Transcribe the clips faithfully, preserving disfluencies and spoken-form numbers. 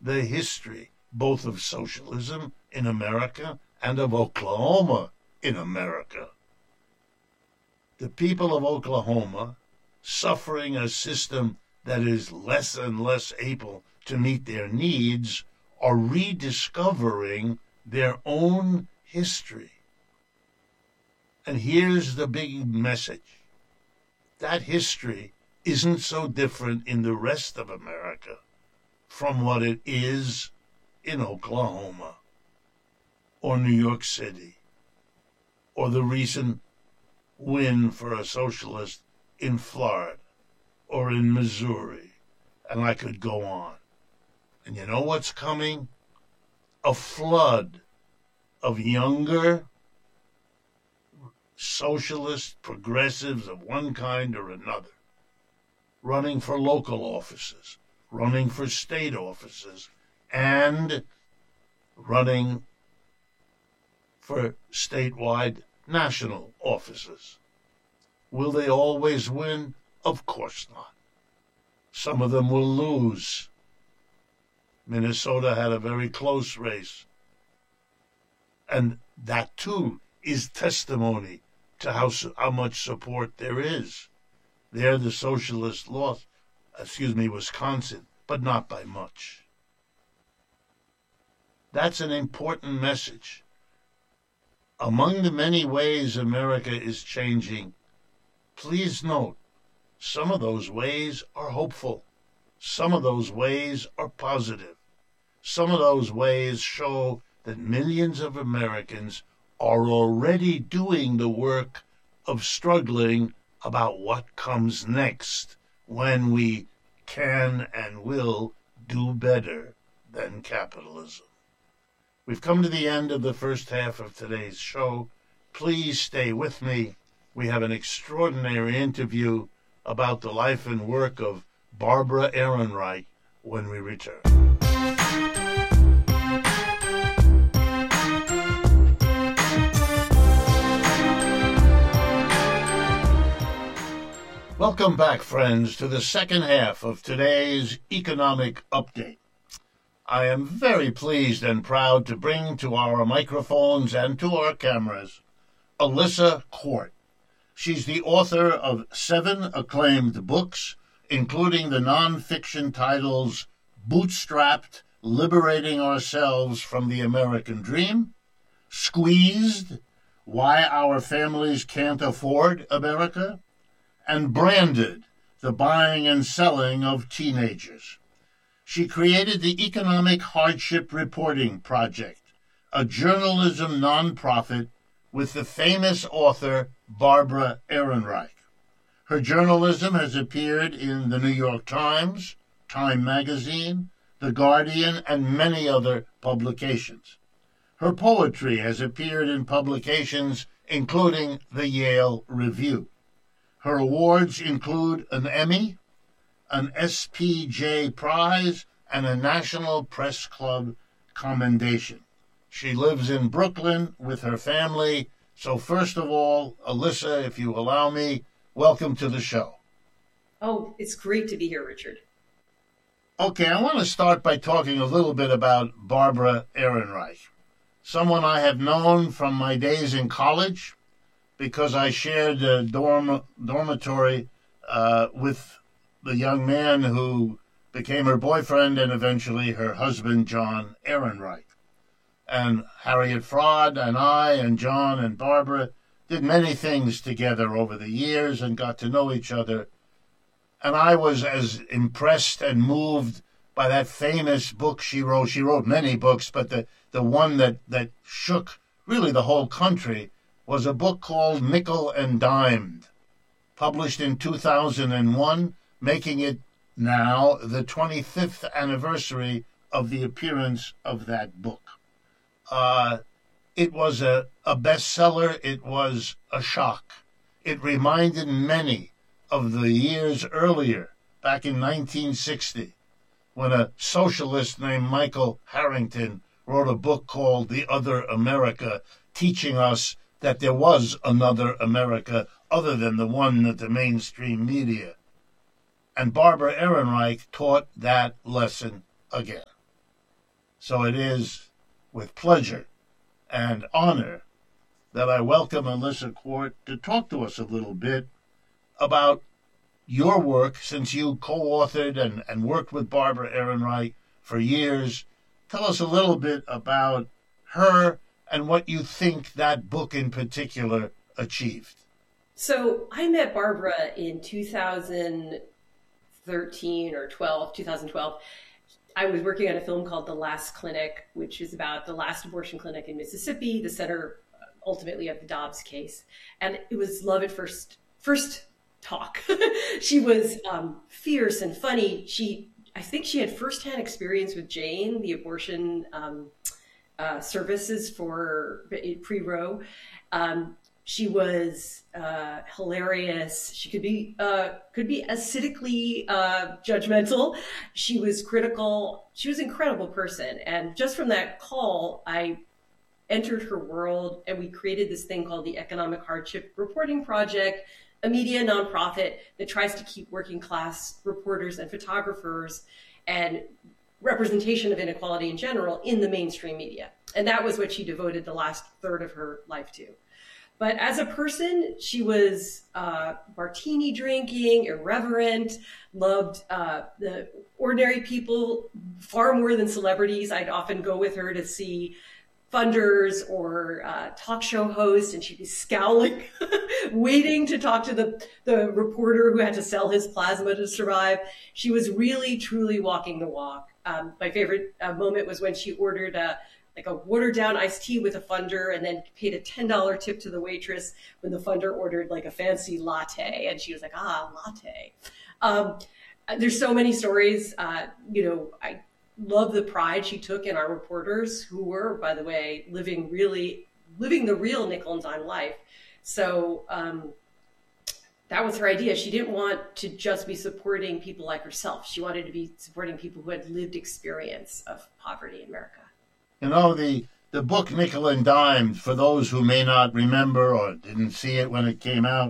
the history both of socialism in America and of Oklahoma in America. The people of Oklahoma, suffering a system that is less and less able to meet their needs, are rediscovering their own history. And here's the big message. That history isn't so different in the rest of America from what it is in Oklahoma or New York City or the recent win for a socialist in Florida or in Missouri, and I could go on. And you know what's coming? A flood of younger socialist progressives of one kind or another, running for local offices, running for state offices, and running for statewide national offices. Will they always win? Of course not. Some of them will lose. Minnesota had a very close race. And that, too, is testimony to how, how much support there is. There, the socialists lost, excuse me, Wisconsin, but not by much. That's an important message. Among the many ways America is changing, please note, some of those ways are hopeful. Some of those ways are positive. Some of those ways show that millions of Americans are already doing the work of struggling about what comes next when we can and will do better than capitalism. We've come to the end of the first half of today's show. Please stay with me. We have an extraordinary interview about the life and work of Barbara Ehrenreich when we return. Welcome back, friends, to the second half of today's Economic Update. I am very pleased and proud to bring to our microphones and to our cameras Alyssa Quart. She's the author of seven acclaimed books, including the nonfiction titles Bootstrapped, Liberating Ourselves from the American Dream, Squeezed, Why Our Families Can't Afford America, and Branded, The Buying and Selling of Teenagers. She created the Economic Hardship Reporting Project, a journalism nonprofit with the famous author Barbara Ehrenreich. Her journalism has appeared in the New York Times, Time Magazine, The Guardian, and many other publications. Her poetry has appeared in publications including the Yale Review. Her awards include an Emmy, an S P J Prize, and a National Press Club commendation. She lives in Brooklyn with her family. So first of all, Alyssa, if you allow me, welcome to the show. Oh, it's great to be here, Richard. Okay, I want to start by talking a little bit about Barbara Ehrenreich, someone I have known from my days in college because I shared a dorm, dormitory uh, with the young man who became her boyfriend and eventually her husband, John Ehrenreich. And Harriet Fraud and I and John and Barbara did many things together over the years and got to know each other. And I was as impressed and moved by that famous book she wrote. She wrote many books, but the, the one that, that shook really the whole country was a book called Nickel and Dimed, published in two thousand one, making it now the twenty-fifth anniversary of the appearance of that book. Uh, it was a, a bestseller. It was a shock. It reminded many of the years earlier, back in nineteen sixty, when a socialist named Michael Harrington wrote a book called The Other America, teaching us that there was another America other than the one that the mainstream media. And Barbara Ehrenreich taught that lesson again. So it is with pleasure and honor that I welcome Alyssa Quart to talk to us a little bit about your work, since you co-authored and, and worked with Barbara Ehrenreich for years. Tell us a little bit about her and what you think that book in particular achieved. So I met Barbara in two thousand thirteen or twelve, two thousand twelve. I was working on a film called The Last Clinic, which is about the last abortion clinic in Mississippi, the center ultimately of the Dobbs case. And it was love at first, first talk. She was um, fierce and funny. She, I think she had firsthand experience with Jane, the abortion um, uh, services for pre-Roe. Um, She was uh, hilarious. She could be uh, could be acidically uh, judgmental. She was critical. She was an incredible person. And just from that call, I entered her world, and we created this thing called the Economic Hardship Reporting Project, a media nonprofit that tries to keep working class reporters and photographers and representation of inequality in general in the mainstream media. And that was what she devoted the last third of her life to. But as a person, she was uh, martini drinking, irreverent, loved uh, the ordinary people far more than celebrities. I'd often go with her to see funders or uh, talk show hosts, and she'd be scowling, waiting to talk to the, the reporter who had to sell his plasma to survive. She was really, truly walking the walk. Um, my favorite uh, moment was when she ordered a like a watered down iced tea with a funder, and then paid a ten dollar tip to the waitress when the funder ordered like a fancy latte. And she was like, ah, latte. Um, there's so many stories. Uh, you know, I love the pride she took in our reporters, who were, by the way, living really, living the real nickel and dime life. So um, that was her idea. She didn't want to just be supporting people like herself. She wanted to be supporting people who had lived experience of poverty in America. You know, the, the book Nickel and Dime, for those who may not remember or didn't see it when it came out,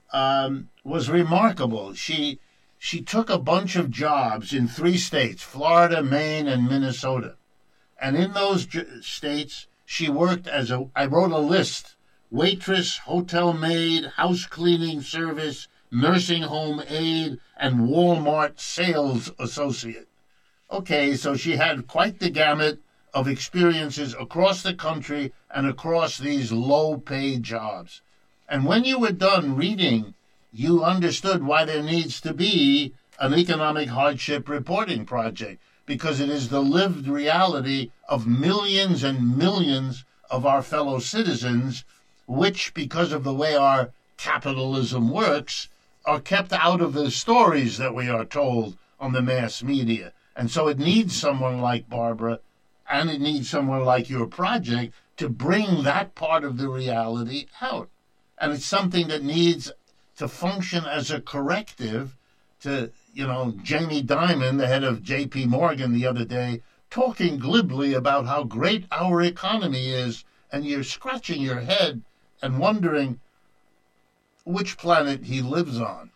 um, was remarkable. She she took a bunch of jobs in three states, Florida, Maine, and Minnesota. And in those j- states, she worked as a, I wrote a list, waitress, hotel maid, house cleaning service, nursing home aide, and Walmart sales associate. Okay, so she had quite the gamut of experiences across the country and across these low-paid jobs. And when you were done reading, you understood why there needs to be an economic hardship reporting project, because it is the lived reality of millions and millions of our fellow citizens, which, because of the way our capitalism works, are kept out of the stories that we are told on the mass media. And so it needs someone like Barbara, and it needs someone like your project to bring that part of the reality out. And it's something that needs to function as a corrective to, you know, Jamie Dimon, the head of J P Morgan the other day, talking glibly about how great our economy is, and you're scratching your head and wondering which planet he lives on.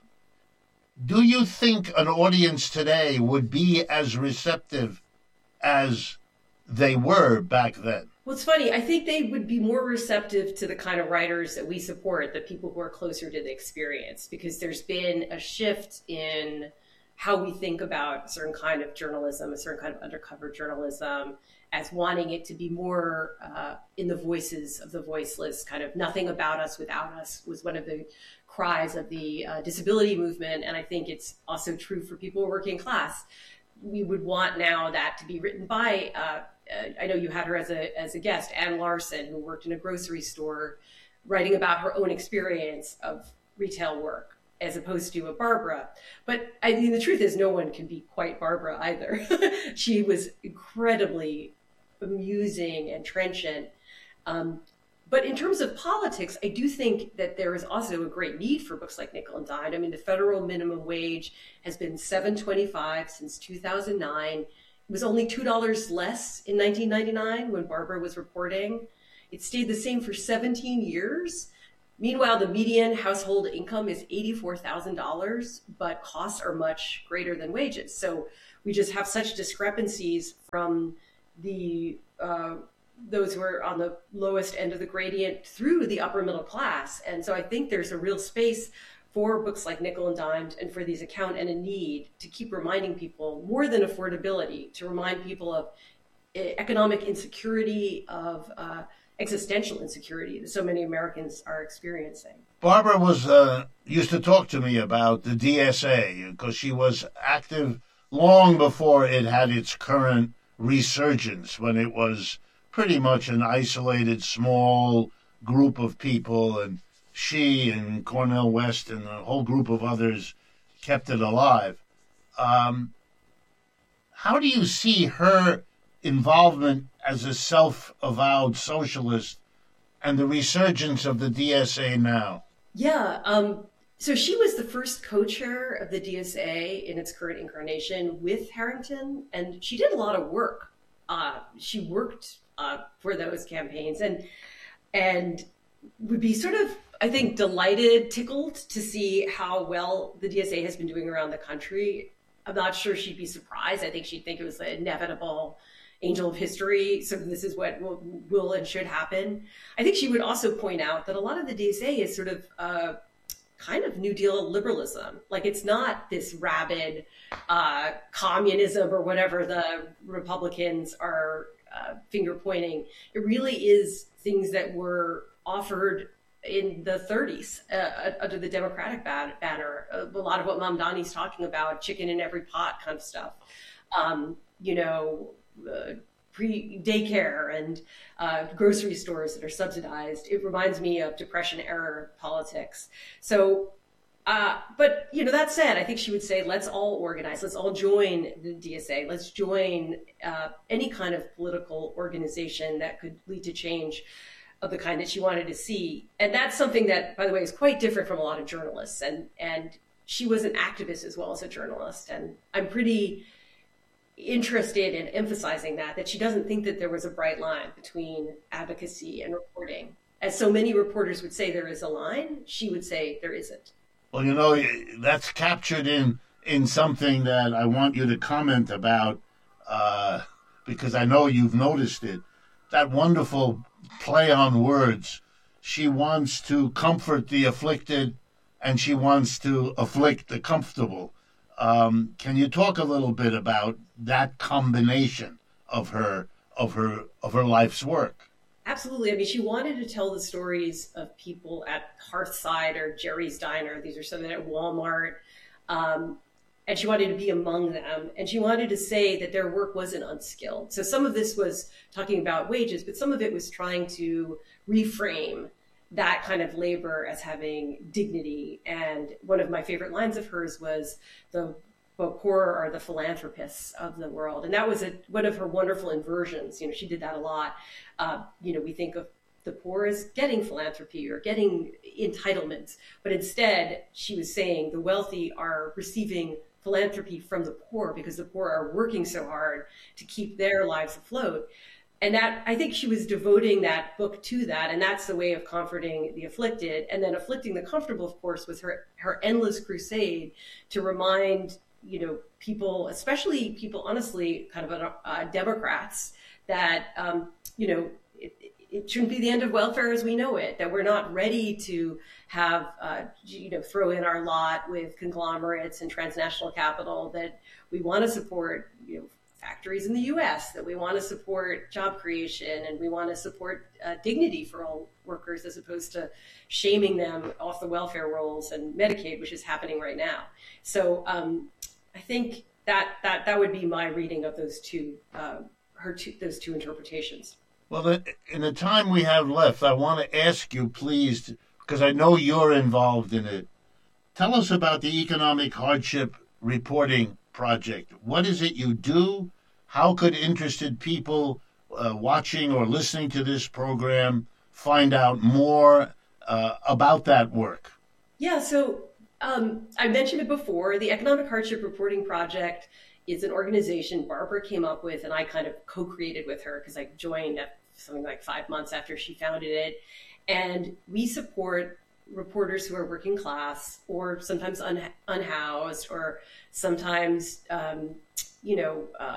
Do you think an audience today would be as receptive as they were back then? Well, it's funny. I think they would be more receptive to the kind of writers that we support, the people who are closer to the experience, because there's been a shift in how we think about a certain kind of journalism, a certain kind of undercover journalism, as wanting it to be more uh, in the voices of the voiceless. Kind of nothing about us without us was one of the cries of the uh, disability movement. And I think it's also true for people working class. We would want now that to be written by, uh, uh, I know you had her as a as a guest, Ann Larson, who worked in a grocery store, writing about her own experience of retail work, as opposed to a Barbara. But I mean, the truth is, no one can be quite Barbara either. She was incredibly amusing and trenchant. Um, but in terms of politics, I do think that there is also a great need for books like Nickel and Dime. I mean, the federal minimum wage has been seven twenty-five since two thousand nine. It was only two dollars less in nineteen ninety-nine when Barbara was reporting. It stayed the same for seventeen years. Meanwhile, the median household income is eighty-four thousand dollars, but costs are much greater than wages. So we just have such discrepancies from the uh, those who are on the lowest end of the gradient through the upper middle class. And so I think there's a real space for books like Nickel and Dimed and for these account and a need to keep reminding people more than affordability, to remind people of economic insecurity, of uh, existential insecurity that so many Americans are experiencing. Barbara was uh, used to talk to me about the D S A because she was active long before it had its current resurgence, when it was pretty much an isolated small group of people, and she and Cornel West and a whole group of others kept it alive. Um, how do you see her involvement as a self-avowed socialist and the resurgence of the D S A now? Yeah, um, so she was the first co-chair of the D S A in its current incarnation with Harrington, and she did a lot of work. Uh, she worked uh, for those campaigns, and and would be sort of, I think, delighted, tickled to see how well the D S A has been doing around the country. I'm not sure she'd be surprised. I think she'd think it was the inevitable angel of history. So this is what will, will and should happen. I think she would also point out that a lot of the D S A is sort of uh, kind of New Deal liberalism. Like, it's not this rabid uh, communism or whatever the Republicans are uh, finger pointing. It really is things that were offered in the thirties uh, under the Democratic ban- banner. Uh, a lot of what Mamdani's talking about, chicken in every pot kind of stuff. Um, you know, uh, pre daycare and uh, grocery stores that are subsidized. It reminds me of Depression era politics. So, uh, but you know, that said, I think she would say, let's all organize, let's all join the D S A, let's join uh, any kind of political organization that could lead to change of the kind that she wanted to see. And that's something that, by the way, is quite different from a lot of journalists. And, and she was an activist as well as a journalist. And I'm pretty interested in emphasizing that, that she doesn't think that there was a bright line between advocacy and reporting. As so many reporters would say there is a line, she would say there isn't. Well, you know, that's captured in, in something that I want you to comment about, uh, because I know you've noticed it. That wonderful play on words. She wants to comfort the afflicted, and she wants to afflict the comfortable. Um, can you talk a little bit about that combination of her of her of her life's work? Absolutely. I mean, she wanted to tell the stories of people at Hearthside or Jerry's Diner. These are some at Walmart. Um, and she wanted to be among them. And she wanted to say that their work wasn't unskilled. So some of this was talking about wages, but some of it was trying to reframe that kind of labor as having dignity. And one of my favorite lines of hers was, the poor are the philanthropists of the world. And that was a, one of her wonderful inversions. You know, she did that a lot. Uh, you know, we think of the poor as getting philanthropy or getting entitlements, but instead she was saying the wealthy are receiving philanthropy from the poor because the poor are working so hard to keep their lives afloat. And that, I think she was devoting that book to that. And that's the way of comforting the afflicted. And then afflicting the comfortable, of course, was her, her endless crusade to remind, you know, people, especially people, honestly, kind of uh, Democrats, that, um, you know, it, it shouldn't be the end of welfare as we know it, that we're not ready to have, uh, you know, throw in our lot with conglomerates and transnational capital, that we want to support, you know, factories in the U S, that we want to support job creation, and we want to support uh, dignity for all workers, as opposed to shaming them off the welfare rolls and Medicaid, which is happening right now. So um, I think that that that would be my reading of those two, uh, her two, those two interpretations. Well, in the time we have left, I want to ask you, please, because I know you're involved in it. Tell us about the Economic Hardship Reporting Project. What is it you do? How could interested people uh, watching or listening to this program find out more uh, about that work? Yeah, so um, I mentioned it before. The Economic Hardship Reporting Project is an organization Barbara came up with, and I kind of co-created with her because I joined at something like five months after she founded it. And we support reporters who are working class, or sometimes un- unhoused, or sometimes, um, you know, uh,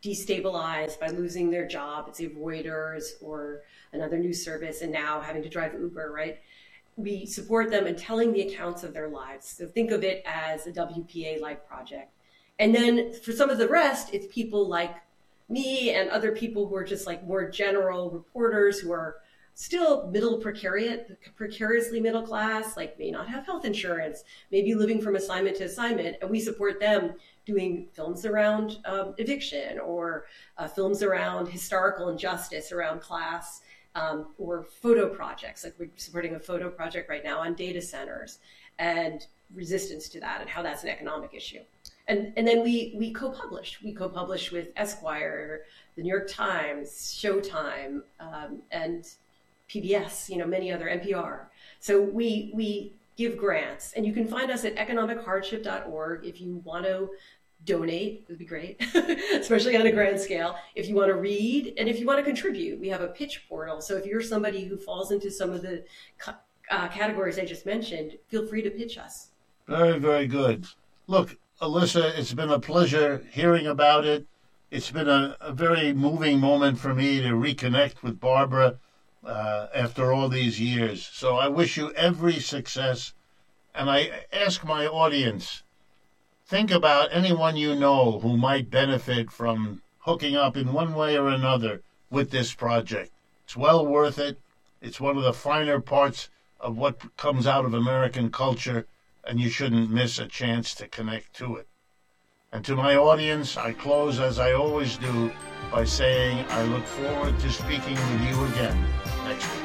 destabilized by losing their job at, say, Reuters or another news service, and now having to drive Uber, right? We support them in telling the accounts of their lives. So think of it as a W P A-like project. And then for some of the rest, it's people like me and other people who are just like more general reporters who are still middle precariat, precariously middle class, like may not have health insurance, maybe living from assignment to assignment. And we support them doing films around um, eviction or uh, films around historical injustice around class, um, or photo projects. Like we're supporting a photo project right now on data centers and resistance to that and how that's an economic issue. And, and then we, we co-publish. We co-publish with Esquire, the New York Times, Showtime, um, and P B S, you know, many other, N P R. So we we give grants, and you can find us at economic hardship dot org if you want to donate. It would be great, especially on a grand scale. If you want to read, and if you want to contribute, we have a pitch portal. So if you're somebody who falls into some of the uh, categories I just mentioned, feel free to pitch us. Very, very good. Look, Alyssa, it's been a pleasure hearing about it. It's been a, a very moving moment for me to reconnect with Barbara uh, after all these years. So I wish you every success. And I ask my audience, think about anyone you know who might benefit from hooking up in one way or another with this project. It's well worth it. It's one of the finer parts of what comes out of American culture, and you shouldn't miss a chance to connect to it. And to my audience, I close, as I always do, by saying I look forward to speaking with you again next week.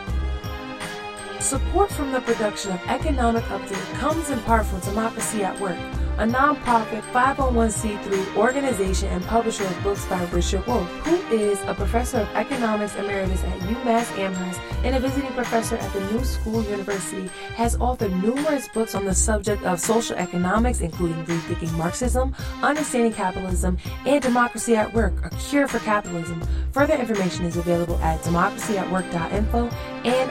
Support from the production of Economic Update comes in part from Democracy at Work, a nonprofit five oh one c three organization and publisher of books by Richard Wolff, who is a professor of economics emeritus at UMass Amherst and a visiting professor at the New School University, has authored numerous books on the subject of social economics, including Rethinking Marxism, Understanding Capitalism, and Democracy at Work, A Cure for Capitalism. Further information is available at democracy at work dot info and